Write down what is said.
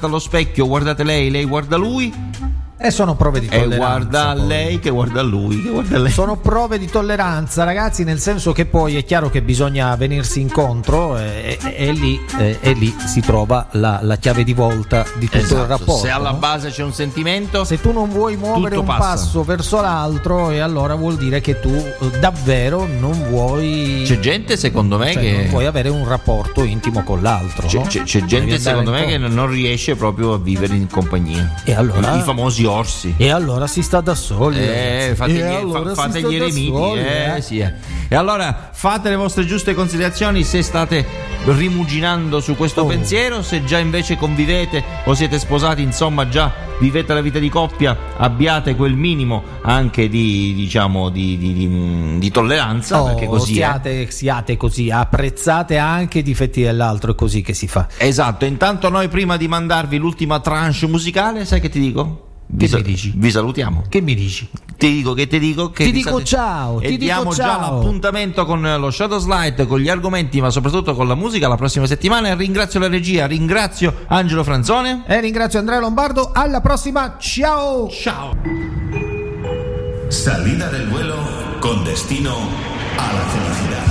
guardate allo specchio, guardate lei guarda lui. E sono prove di tolleranza. E guarda poi. lei che guarda lui, che guarda lei. Sono prove di tolleranza, ragazzi, nel senso che poi è chiaro che bisogna venirsi incontro e lì si trova la chiave di volta di tutto il rapporto. Se alla no? base c'è un sentimento, se tu non vuoi muovere un passo verso l'altro, e allora vuol dire che tu davvero non vuoi. C'è gente secondo me che non vuoi avere un rapporto intimo con l'altro. C'è gente secondo me che non riesce proprio a vivere in compagnia. E allora i famosi orsi. E allora si sta da soli. Fate gli eremiti. Sì. E allora fate le vostre giuste considerazioni se state rimuginando su questo pensiero, se già invece convivete o siete sposati, insomma già vivete la vita di coppia, abbiate quel minimo anche di tolleranza, perché così siate così, apprezzate anche i difetti dell'altro, è così che si fa. Esatto. Intanto noi, prima di mandarvi l'ultima tranche musicale, sai che ti dico? Che mi dici? Vi salutiamo. Che mi dici? Ti dico ciao. E diamo già l'appuntamento con lo Shadow Slide, con gli argomenti, ma soprattutto con la musica la prossima settimana. E ringrazio la regia, ringrazio Angelo Franzone e ringrazio Andrea Lombardo. Alla prossima, ciao. Salida del vuelo con destino a la felicidad.